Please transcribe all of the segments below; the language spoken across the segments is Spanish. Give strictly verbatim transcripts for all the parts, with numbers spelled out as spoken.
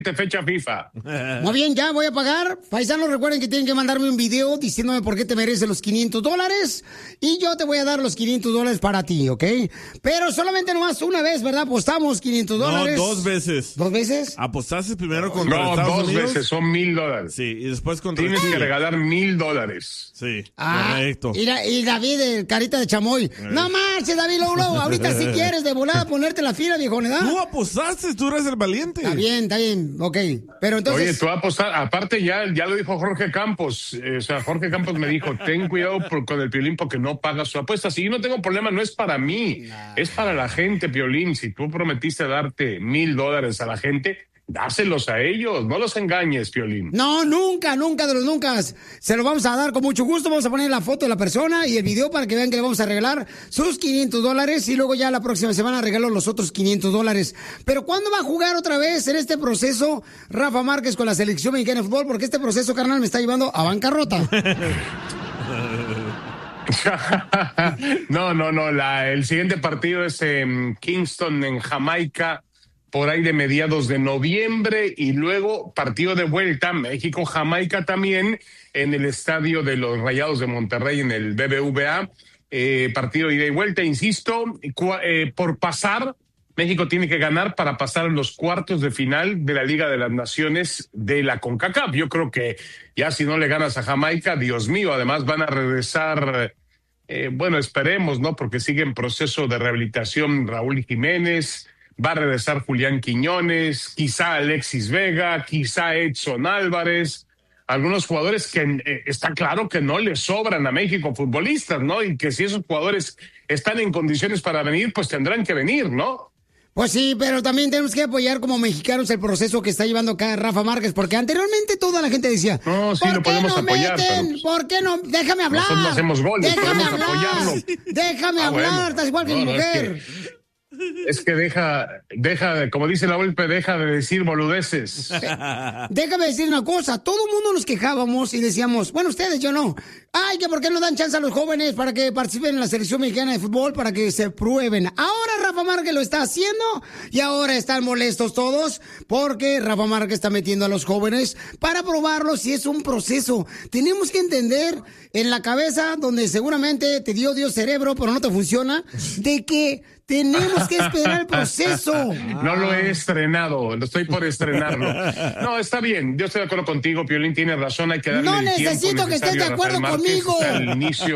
fecha FIFA. Muy bien, ya voy a pagar. Paisanos, recuerden que tienen que mandarme un video diciéndome por qué te mereces los quinientos dólares y yo te voy a dar los quinientos dólares para ti, ¿ok? Pero solamente nomás una vez, ¿verdad? Apostamos quinientos dólares. No, dos veces. ¿Dos veces? Apostaste primero contra No, Estados dos Unidos. veces, son mil dólares. Sí, y después contra Tienes Chile. que regalar mil dólares. Sí, Ah, correcto. y, la- y David, el carita de chamoy. No marches, David, luego, luego, ahorita si quieres de volada ponerte la fila, viejo, ¿verdad? Tú apostaste, tú eres el valiente. Está bien, está bien, ok. Pero entonces... Oye, tú vas a apostar, aparte ya, ya lo dijo Jorge Campos, eh, o sea, Jorge Campos me dijo, ten cuidado por- con el Piolín porque no paga su apuesta. Si yo no tengo problema, no es para mí, es para la gente, Piolín. Si tú prometiste darte mil dólares a la gente, dáselos a ellos, no los engañes, Piolín. No, nunca, nunca de los nunca. Se lo vamos a dar con mucho gusto. Vamos a poner la foto de la persona y el video para que vean que le vamos a regalar sus quinientos dólares y luego ya la próxima semana regalo los otros quinientos dólares. Pero ¿cuándo va a jugar otra vez en este proceso Rafa Márquez con la selección mexicana de fútbol? Porque este proceso, carnal, me está llevando a bancarrota. no, no, no, la, el siguiente partido es en Kingston, en Jamaica, por ahí de mediados de noviembre, y luego partido de vuelta, México-Jamaica también, en el estadio de los Rayados de Monterrey, en el B B V A, eh, partido de ida y vuelta, insisto, cua, eh, por pasar, México tiene que ganar para pasar a los cuartos de final de la Liga de las Naciones de la CONCACAF. Yo creo que ya si no le ganas a Jamaica, Dios mío, además van a regresar, eh, bueno, esperemos, ¿no? Porque sigue en proceso de rehabilitación Raúl Jiménez, va a regresar Julián Quiñones, quizá Alexis Vega, quizá Edson Álvarez, algunos jugadores que eh, está claro que no le sobran a México futbolistas, ¿no? Y que si esos jugadores están en condiciones para venir, pues tendrán que venir, ¿no? Pues sí, pero también tenemos que apoyar como mexicanos el proceso que está llevando acá Rafa Márquez, porque anteriormente toda la gente decía, no, sí, ¿por lo qué podemos no apoyar, meten? pero... ¿Por qué no? Déjame hablar. Nosotros no hacemos goles, Déjame podemos hablar. apoyarlo. Déjame Ah, hablar, bueno. estás igual que No, mi no, es mujer. que- Es que deja, deja, como dice la Volpe, deja de decir boludeces. Déjame decir una cosa, todo el mundo nos quejábamos y decíamos, bueno, ustedes, yo no. Ay, que por qué no dan chance a los jóvenes para que participen en la selección mexicana de fútbol, para que se prueben. Ahora Rafa Márquez lo está haciendo y ahora están molestos todos porque Rafa Márquez está metiendo a los jóvenes para probarlos y es un proceso. Tenemos que entender en la cabeza, donde seguramente te dio Dios cerebro, pero no te funciona, de que tenemos que esperar el proceso. No lo he estrenado, lo estoy por estrenarlo. No, está bien, yo estoy de acuerdo contigo, Piolín tiene razón, hay que darle No el tiempo necesito que estés necesario de a Rafael acuerdo Márquez. conmigo. Es el inicio,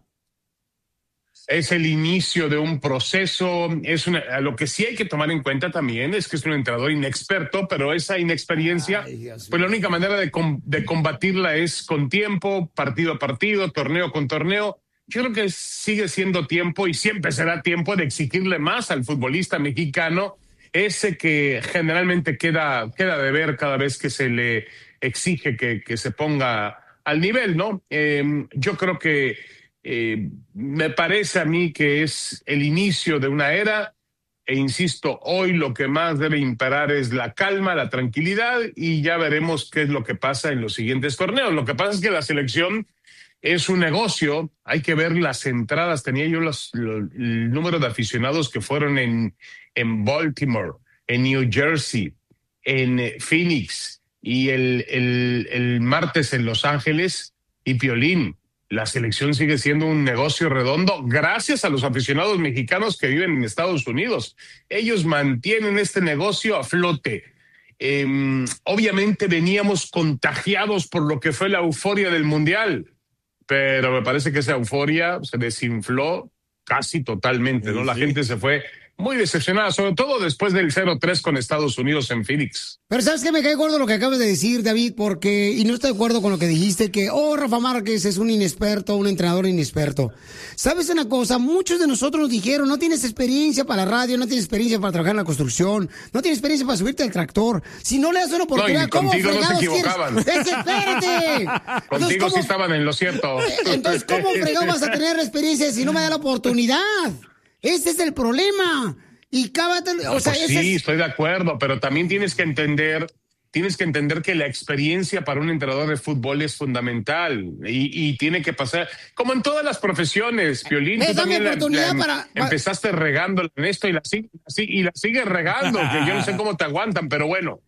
es el inicio de un proceso, es una, lo que sí hay que tomar en cuenta también es que es un entrenador inexperto, pero esa inexperiencia, Ay, Dios pues la única manera de, com- de combatirla es con tiempo, partido a partido, torneo con torneo. Yo creo que sigue siendo tiempo y siempre será tiempo de exigirle más al futbolista mexicano, ese que generalmente queda, queda de ver cada vez que se le exige que, que se ponga al nivel, ¿no? Eh, yo creo que eh, me parece a mí que es el inicio de una era e insisto, hoy lo que más debe imperar es la calma, la tranquilidad y ya veremos qué es lo que pasa en los siguientes torneos. Lo que pasa es que la selección es un negocio, hay que ver las entradas. Tenía yo los, los, el número de aficionados que fueron en, en Baltimore, en New Jersey, en Phoenix y el, el, el martes en Los Ángeles. Y Piolín, la selección sigue siendo un negocio redondo gracias a los aficionados mexicanos que viven en Estados Unidos. Ellos mantienen este negocio a flote. Eh, obviamente veníamos contagiados por lo que fue la euforia del Mundial, pero me parece que esa euforia se desinfló casi totalmente, ¿no? La Sí. gente se fue muy decepcionada, sobre todo después del cero tres con Estados Unidos en Phoenix. Pero ¿sabes qué? Me cae gordo lo que acabas de decir, David, porque, y no estoy de acuerdo con lo que dijiste, que, oh, Rafa Márquez es un inexperto, un entrenador inexperto. ¿Sabes una cosa? Muchos de nosotros nos dijeron, no tienes experiencia para la radio, no tienes experiencia para trabajar en la construcción, no tienes experiencia para subirte al tractor. Si no le das una oportunidad, No, y ¿cómo contigo no se fregados equivocaban. quieres? ¡Es, espérate! Contigo Entonces, ¿cómo- sí estaban en lo cierto. Entonces, ¿cómo fregados vas a tener experiencia si no me da la oportunidad? Ese es el problema. Y cábate, o sea, Pues ese sí, es... estoy de acuerdo, pero también tienes que entender, tienes que entender que la experiencia para un entrenador de fútbol es fundamental y, y tiene que pasar, como en todas las profesiones, Piolín, Me tú da mi también la- oportunidad la- para- empezaste regando en esto y la, sig- sí, y la sigues regando, que yo no sé cómo te aguantan, pero bueno,